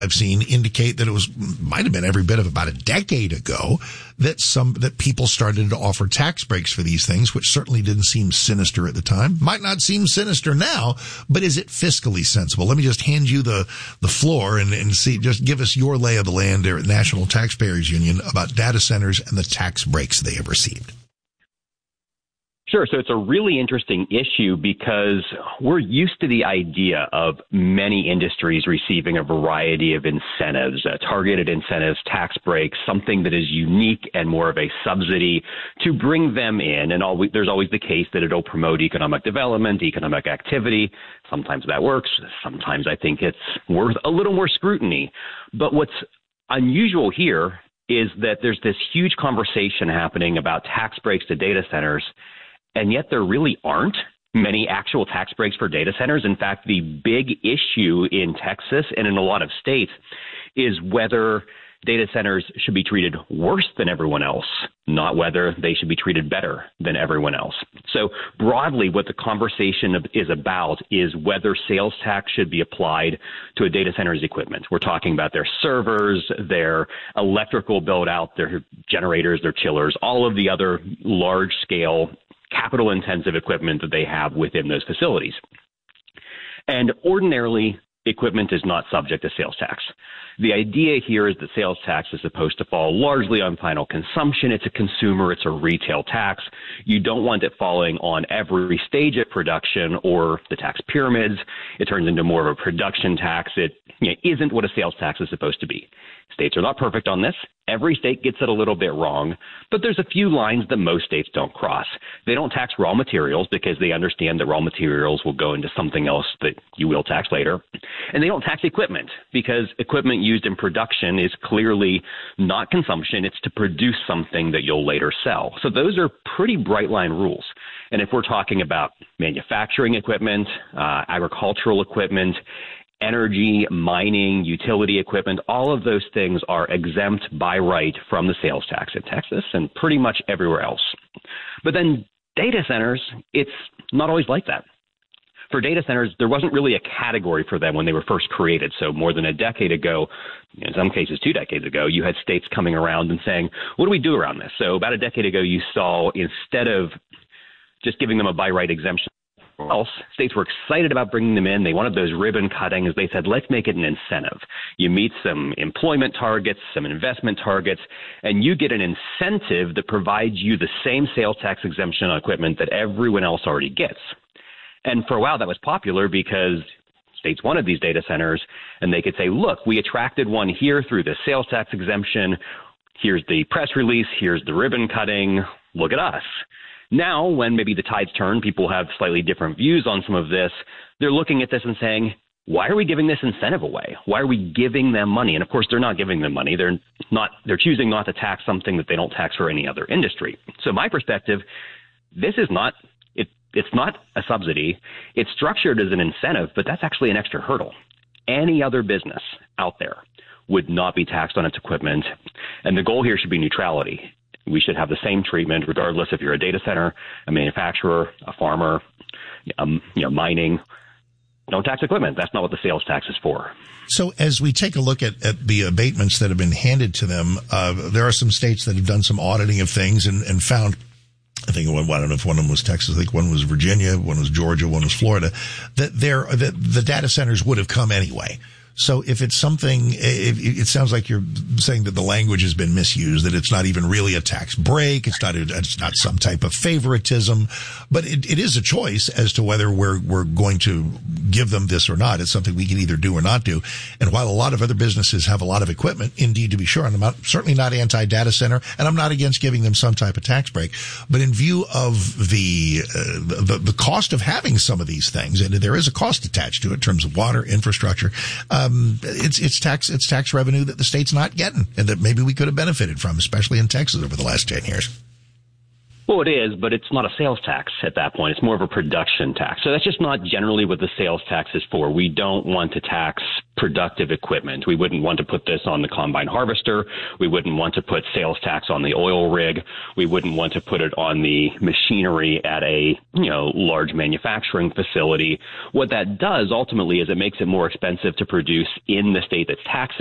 I've seen indicate that might have been every bit of about a decade ago that people started to offer tax breaks for these things, which certainly didn't seem sinister at the time. Might not seem sinister now, but is it fiscally sensible? Let me just hand you the floor and see, just give us your lay of the land there at National Taxpayers Union about data centers and the tax breaks they have received. Sure. So it's a really interesting issue because we're used to the idea of many industries receiving a variety of incentives, targeted incentives, tax breaks, something that is unique and more of a subsidy to bring them in. And there's always the case that it'll promote economic development, economic activity. Sometimes that works. Sometimes I think it's worth a little more scrutiny. But what's unusual here is that there's this huge conversation happening about tax breaks to data centers. And yet there really aren't many actual tax breaks for data centers. In fact, the big issue in Texas and in a lot of states is whether data centers should be treated worse than everyone else, not whether they should be treated better than everyone else. So broadly, what the conversation is about is whether sales tax should be applied to a data center's equipment. We're talking about their servers, their electrical build out, their generators, their chillers, all of the other large scale capital-intensive equipment that they have within those facilities. And ordinarily, equipment is not subject to sales tax. The idea here is that sales tax is supposed to fall largely on final consumption. It's a consumer, it's a retail tax. You don't want it falling on every stage of production or the tax pyramids. It turns into more of a production tax. It isn't what a sales tax is supposed to be. States are not perfect on this. Every state gets it a little bit wrong, but there's a few lines that most states don't cross. They don't tax raw materials because they understand that raw materials will go into something else that you will tax later. And they don't tax equipment because equipment used in production is clearly not consumption. It's to produce something that you'll later sell. So those are pretty bright line rules. And if we're talking about manufacturing equipment, agricultural equipment, energy, mining, utility equipment, all of those things are exempt by right from the sales tax in Texas and pretty much everywhere else. But then data centers, it's not always like that. For data centers, there wasn't really a category for them when they were first created. So more than a decade ago, in some cases 2 decades ago, you had states coming around and saying, what do we do around this? So about a decade ago, you saw instead of just giving them a by right exemption, else, states were excited about bringing them in. They wanted those ribbon cuttings. They said, let's make it an incentive. You meet some employment targets, some investment targets, and you get an incentive that provides you the same sales tax exemption on equipment that everyone else already gets. And for a while, that was popular because states wanted these data centers, and they could say, look, we attracted one here through the sales tax exemption. Here's the press release. Here's the ribbon cutting. Look at us. Now, when maybe the tides turn, people have slightly different views on some of this. They're looking at this and saying, why are we giving this incentive away? Why are we giving them money? And of course, they're not giving them money. They're choosing not to tax something that they don't tax for any other industry. So my perspective, this is not, it's not a subsidy. It's structured as an incentive, but that's actually an extra hurdle. Any other business out there would not be taxed on its equipment. And the goal here should be neutrality. We should have the same treatment regardless if you're a data center, a manufacturer, a farmer, mining. Don't tax equipment. That's not what the sales tax is for. So as we take a look at the abatements that have been handed to them, there are some states that have done some auditing of things and found, I think I don't know if one of them was Texas, I think one was Virginia, one was Georgia, one was Florida, that the data centers would have come anyway. So if it's something, it sounds like you're saying that the language has been misused, that it's not even really a tax break. It's not some type of favoritism, but it is a choice as to whether we're going to give them this or not. It's something we can either do or not do. And while a lot of other businesses have a lot of equipment, indeed, to be sure, and I'm certainly not anti-data center, and I'm not against giving them some type of tax break, but in view of the cost of having some of these things, and there is a cost attached to it in terms of water, infrastructure, it's tax revenue that the state's not getting and that maybe we could have benefited from, especially in Texas over the last 10 years. Well, it is, but it's not a sales tax at that point. It's more of a production tax. So that's just not generally what the sales tax is for. We don't want to tax productive equipment. We wouldn't want to put this on the combine harvester. We wouldn't want to put sales tax on the oil rig. We wouldn't want to put it on the machinery at a, large manufacturing facility. What that does ultimately is it makes it more expensive to produce in the state that's taxing